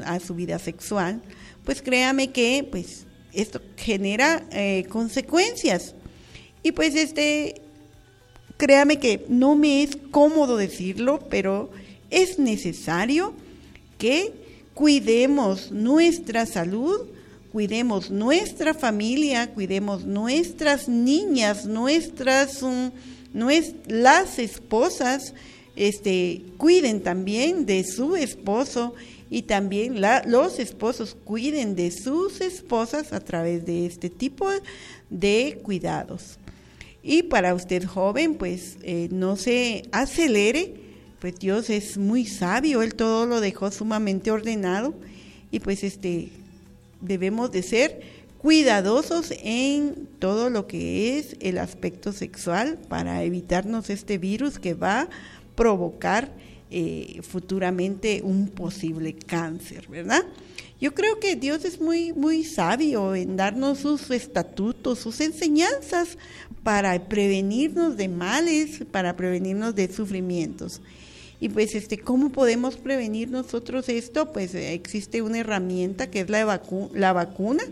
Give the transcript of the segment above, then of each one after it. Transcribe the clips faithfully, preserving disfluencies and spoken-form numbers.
a su vida sexual, pues créame que pues esto genera eh, consecuencias. Y pues este, créame que no me es cómodo decirlo, pero es necesario que cuidemos nuestra salud, cuidemos nuestra familia, cuidemos nuestras niñas, nuestras, um, nues, las esposas, este, cuiden también de su esposo y también la, los esposos cuiden de sus esposas a través de este tipo de cuidados. Y para usted joven, pues eh, no se acelere, pues Dios es muy sabio, Él todo lo dejó sumamente ordenado y pues este debemos de ser cuidadosos en todo lo que es el aspecto sexual para evitarnos este virus que va a provocar eh, futuramente un posible cáncer, ¿verdad? Yo creo que Dios es muy, muy sabio en darnos sus estatutos, sus enseñanzas para prevenirnos de males, para prevenirnos de sufrimientos. Y pues, este, ¿cómo podemos prevenir nosotros esto? Pues eh, existe una herramienta que es la, vacu- la vacuna,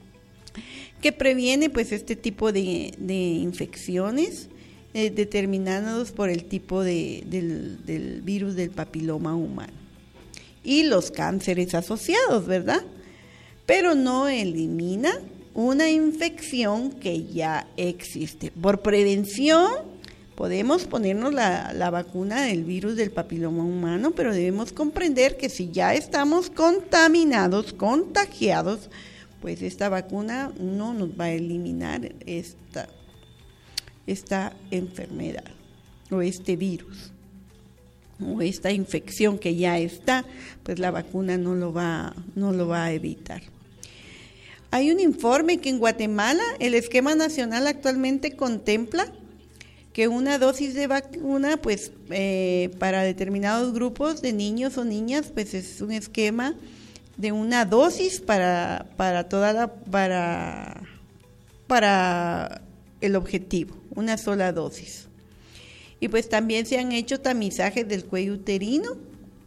que previene pues este tipo de, de infecciones eh, determinados por el tipo de, del, del virus del papiloma humano y los cánceres asociados, ¿verdad? Pero no elimina una infección que ya existe. Por prevención podemos ponernos la, la vacuna del virus del papiloma humano, pero debemos comprender que si ya estamos contaminados, contagiados, pues esta vacuna no nos va a eliminar esta, esta enfermedad o este virus o esta infección que ya está, pues la vacuna no lo va, no lo va a evitar. Hay un informe que en Guatemala el esquema nacional actualmente contempla que una dosis de vacuna, pues eh, para determinados grupos de niños o niñas, pues es un esquema de una dosis para para toda la para para el objetivo, una sola dosis. Y pues también se han hecho tamizajes del cuello uterino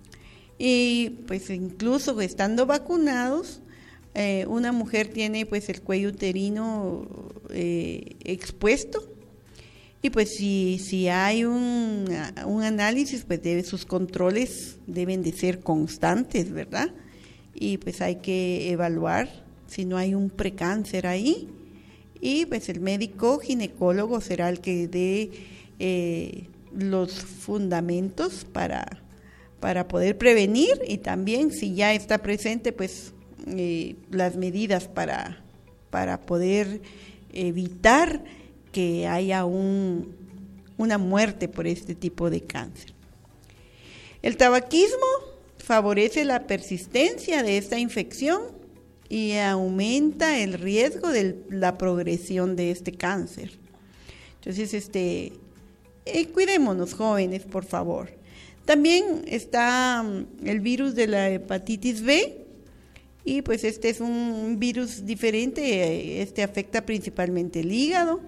y pues incluso estando vacunados, eh, una mujer tiene pues el cuello uterino eh, expuesto. Y pues si, si hay un, un análisis, pues debe, sus controles deben de ser constantes, ¿verdad? Y pues hay que evaluar si no hay un precáncer ahí. Y pues el médico ginecólogo será el que dé eh, los fundamentos para, para poder prevenir y también si ya está presente, pues eh, las medidas para, para poder evitar que haya un, una muerte por este tipo de cáncer. El tabaquismo favorece la persistencia de esta infección y aumenta el riesgo de la progresión de este cáncer. Entonces, este, eh, cuidémonos jóvenes, por favor. También está el virus de la hepatitis B, y pues este es un virus diferente, este afecta principalmente el hígado.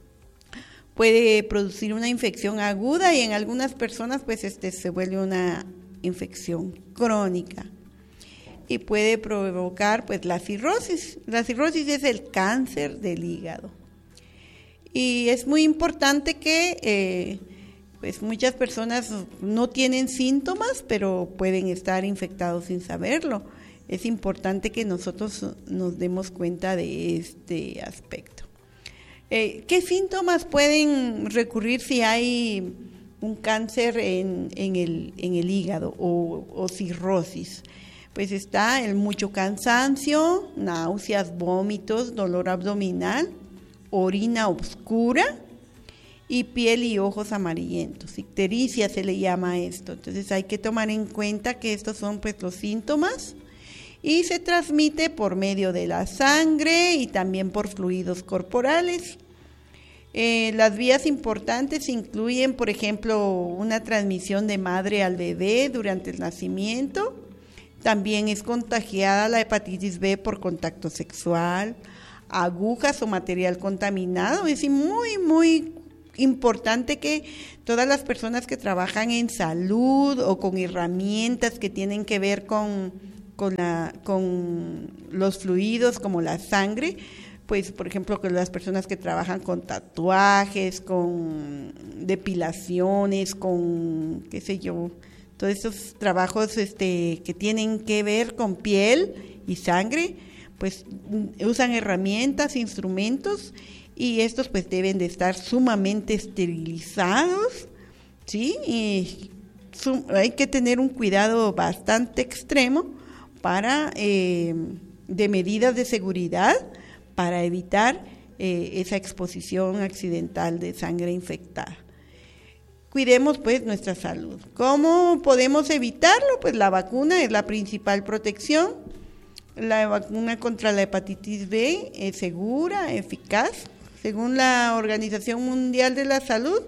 Puede producir una infección aguda y en algunas personas pues este se vuelve una infección crónica y puede provocar pues la cirrosis. La cirrosis es el cáncer del hígado y es muy importante que eh, pues muchas personas no tienen síntomas pero pueden estar infectados sin saberlo. Es importante que nosotros nos demos cuenta de este aspecto. Eh, ¿Qué síntomas pueden recurrir si hay un cáncer en, en, el, en el hígado o, o cirrosis? Pues está el mucho cansancio, náuseas, vómitos, dolor abdominal, orina oscura y piel y ojos amarillentos. Ictericia se le llama a esto. Entonces hay que tomar en cuenta que estos son pues los síntomas y se transmite por medio de la sangre y también por fluidos corporales. Eh, las vías importantes incluyen, por ejemplo, una transmisión de madre al bebé durante el nacimiento. También es contagiada la hepatitis B por contacto sexual, agujas o material contaminado. Es muy, muy importante que todas las personas que trabajan en salud o con herramientas que tienen que ver con con, la, con los fluidos como la sangre, pues por ejemplo con las personas que trabajan con tatuajes, con depilaciones, con qué sé yo, todos estos trabajos este, que tienen que ver con piel y sangre, pues usan herramientas, instrumentos, y estos pues deben de estar sumamente esterilizados, ¿sí? Y sum, hay que tener un cuidado bastante extremo para eh, de medidas de seguridad para evitar eh, esa exposición accidental de sangre infectada. Cuidemos pues nuestra salud. ¿Cómo podemos evitarlo? Pues la vacuna es la principal protección. La vacuna contra la hepatitis B es segura, eficaz. Según la Organización Mundial de la Salud,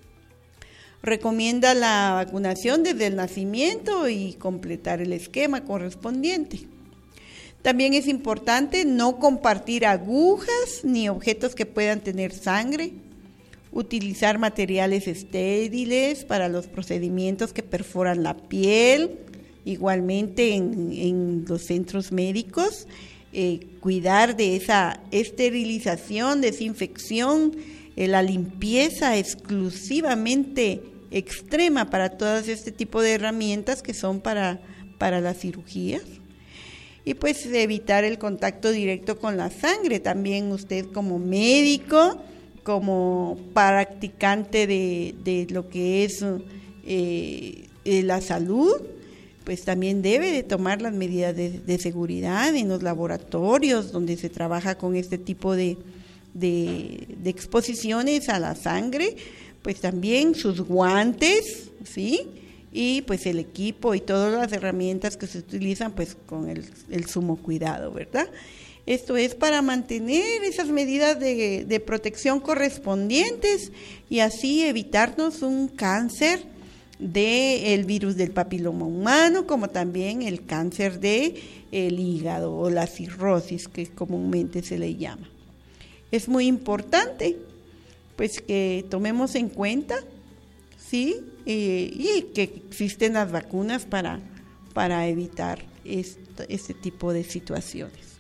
recomienda la vacunación desde el nacimiento y completar el esquema correspondiente. También es importante no compartir agujas ni objetos que puedan tener sangre, utilizar materiales estériles para los procedimientos que perforan la piel, igualmente en, en los centros médicos, eh, cuidar de esa esterilización, desinfección, eh, la limpieza exclusivamente extrema para todas este tipo de herramientas que son para, para las cirugías. Y pues evitar el contacto directo con la sangre. También usted como médico, como practicante de, de lo que es eh, la salud, pues también debe de tomar las medidas de, de seguridad en los laboratorios donde se trabaja con este tipo de, de, de exposiciones a la sangre, pues también sus guantes, ¿sí? Y pues el equipo y todas las herramientas que se utilizan pues con el, el sumo cuidado, ¿verdad? Esto es para mantener esas medidas de, de protección correspondientes y así evitarnos un cáncer del virus del papiloma humano, como también el cáncer del hígado o la cirrosis, que comúnmente se le llama. Es muy importante pues que tomemos en cuenta, ¿sí? Eh, y que existen las vacunas para, para evitar este, este tipo de situaciones.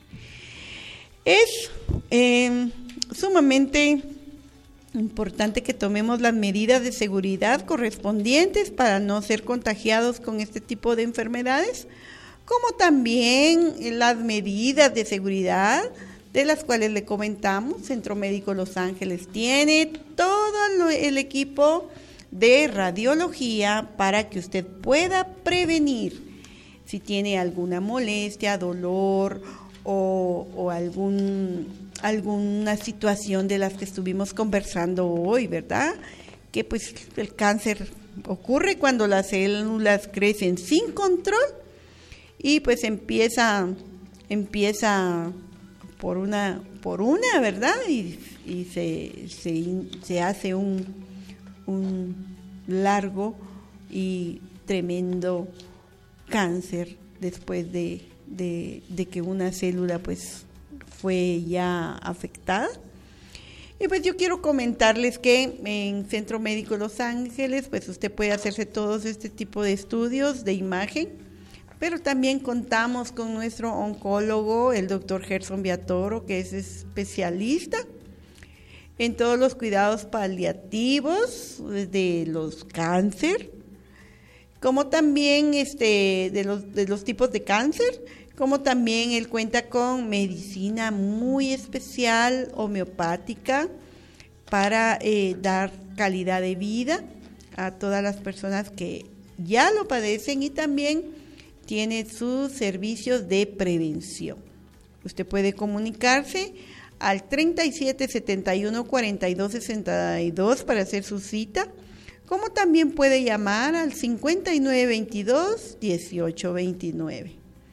Es eh, sumamente importante que tomemos las medidas de seguridad correspondientes para no ser contagiados con este tipo de enfermedades, como también las medidas de seguridad de las cuales le comentamos. Centro Médico Los Ángeles tiene todo el equipo de radiología para que usted pueda prevenir si tiene alguna molestia, dolor o, o algún, alguna situación de las que estuvimos conversando hoy, ¿verdad? Que pues el cáncer ocurre cuando las células crecen sin control y pues empieza, empieza por una, por una, ¿verdad? Y, y se, se, se hace un, un largo y tremendo cáncer después de, de, de que una célula pues fue ya afectada. Y pues yo quiero comentarles que en Centro Médico Los Ángeles pues usted puede hacerse todos este tipo de estudios de imagen, pero también contamos con nuestro oncólogo, el doctor Gerson Viatoro, que es especialista en todos los cuidados paliativos de los cáncer, como también este de los de los tipos de cáncer, como también él cuenta con medicina muy especial, homeopática, para eh, dar calidad de vida a todas las personas que ya lo padecen, y también tiene sus servicios de prevención. Usted puede comunicarse al treinta y siete setenta y uno cuarenta y dos sesenta y dos para hacer su cita, como también puede llamar al cincuenta y nueve veintidós dieciocho veintinueve.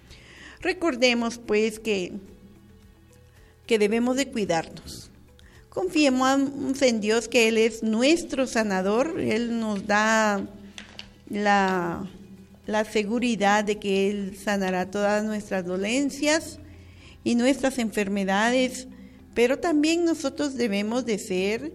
Recordemos pues que, que debemos de cuidarnos. Confiemos en Dios, que Él es nuestro sanador. Él nos da la, la seguridad de que Él sanará todas nuestras dolencias y nuestras enfermedades, pero también nosotros debemos de ser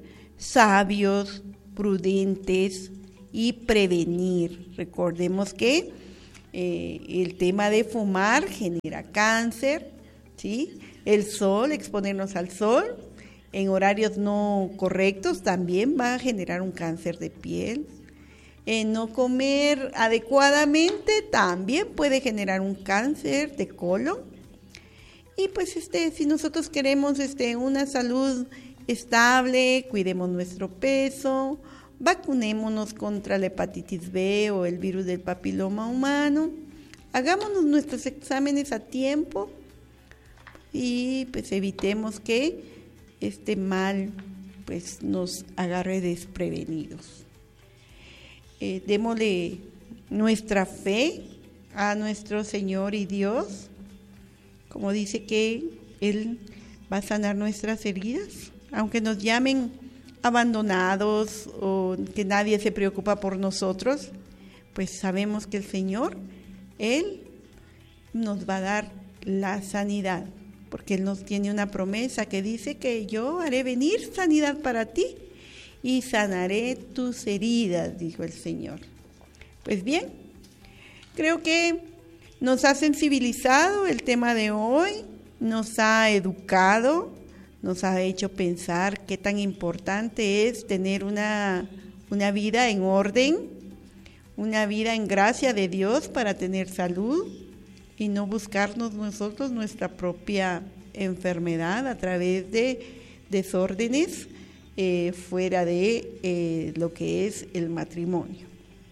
sabios, prudentes y prevenir. Recordemos que Eh, el tema de fumar genera cáncer, ¿sí? El sol, exponernos al sol en horarios no correctos también va a generar un cáncer de piel. Eh, no comer adecuadamente también puede generar un cáncer de colon. Y pues este, si nosotros queremos este, una salud estable, cuidemos nuestro peso, vacunémonos contra la hepatitis B o el virus del papiloma humano, hagámonos nuestros exámenes a tiempo y pues evitemos que este mal pues nos agarre desprevenidos. Eh, démosle nuestra fe a nuestro Señor y Dios, como dice que Él va a sanar nuestras heridas, aunque nos llamen abandonados o que nadie se preocupa por nosotros, pues sabemos que el Señor, Él nos va a dar la sanidad, porque Él nos tiene una promesa que dice que yo haré venir sanidad para ti y sanaré tus heridas, dijo el Señor. Pues bien, creo que nos ha sensibilizado el tema de hoy, nos ha educado, nos ha hecho pensar qué tan importante es tener una, una vida en orden, una vida en gracia de Dios para tener salud y no buscarnos nosotros nuestra propia enfermedad a través de desórdenes eh, fuera de eh, lo que es el matrimonio.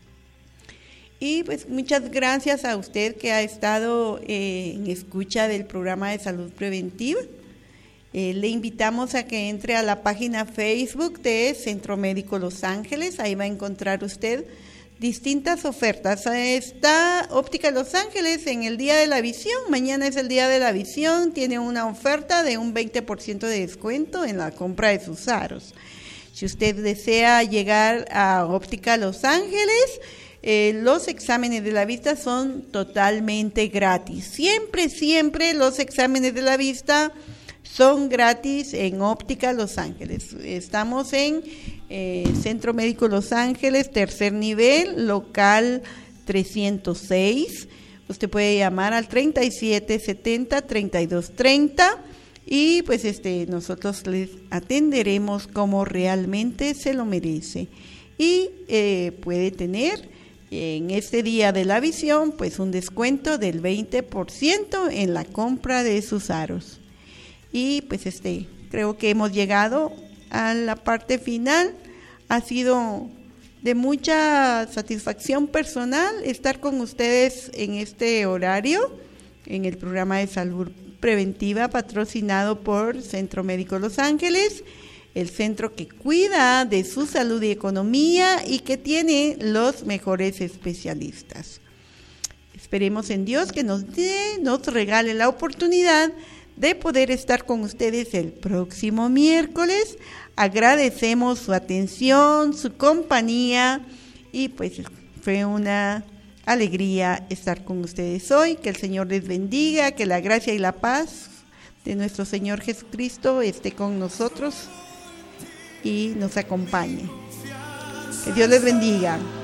Y pues muchas gracias a usted que ha estado eh, en escucha del programa de salud preventiva. Eh, le invitamos a que entre a la página Facebook de Centro Médico Los Ángeles. Ahí va a encontrar usted distintas ofertas. Está Óptica Los Ángeles en el Día de la Visión. Mañana es el Día de la Visión. Tiene una oferta de un veinte por ciento de descuento en la compra de sus aros. Si usted desea llegar a Óptica Los Ángeles, eh, los exámenes de la vista son totalmente gratis. Siempre, siempre los exámenes de la vista son gratis en Óptica Los Ángeles. Estamos en eh, Centro Médico Los Ángeles, tercer nivel, local trescientos seis. Usted puede llamar al treinta y siete setenta, treinta y dos treinta y pues este nosotros les atenderemos como realmente se lo merece. Y eh, puede tener en este Día de la Visión pues un descuento del veinte por ciento en la compra de sus aros. Y pues este creo que hemos llegado a la parte final. Ha sido de mucha satisfacción personal estar con ustedes en este horario, en el programa de salud preventiva patrocinado por Centro Médico Los Ángeles, el centro que cuida de su salud y economía y que tiene los mejores especialistas. Esperemos en Dios que nos dé, nos regale la oportunidad de poder estar con ustedes el próximo miércoles. Agradecemos su atención, su compañía y pues fue una alegría estar con ustedes hoy. Que el Señor les bendiga, que la gracia y la paz de nuestro Señor Jesucristo esté con nosotros y nos acompañe. Que Dios les bendiga.